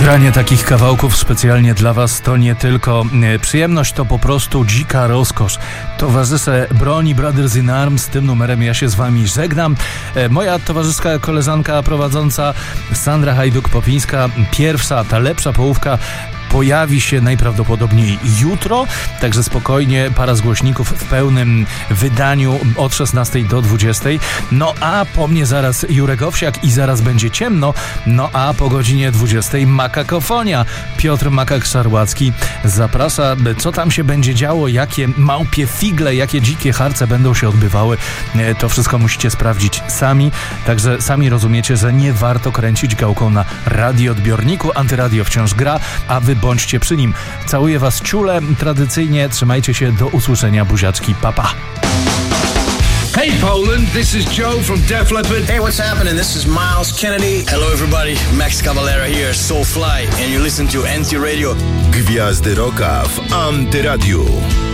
Granie takich kawałków specjalnie dla Was to nie tylko przyjemność, to po prostu dzika rozkosz. Towarzysze Broni Brothers in Arms, tym numerem ja się z Wami żegnam. Moja towarzyska, koleżanka prowadząca Sandra Hajduk-Popińska, pierwsza, ta lepsza połówka, pojawi się najprawdopodobniej jutro, także spokojnie, para z głośników w pełnym wydaniu od 16 do 20. No a po mnie zaraz Jurek Owsiak i zaraz będzie ciemno, no a po godzinie 20 Makakofonia. Piotr Makak-Szarłacki zaprasza, co tam się będzie działo, jakie małpie figle, jakie dzikie harce będą się odbywały. To wszystko musicie sprawdzić sami, także sami rozumiecie, że nie warto kręcić gałką na radioodbiorniku. Antyradio wciąż gra, a wy bądźcie przy nim. Całuję Was ciule, tradycyjnie trzymajcie się, do usłyszenia, buziaczki, papa. Hey Poland, this is Joe from Def Leppard. Hey, what's happening? This is Miles Kennedy. Hello everybody, Max Cavalera here, Soulfly, and you listen to NT Radio. Gwiazdy Rocka w Antyradiu.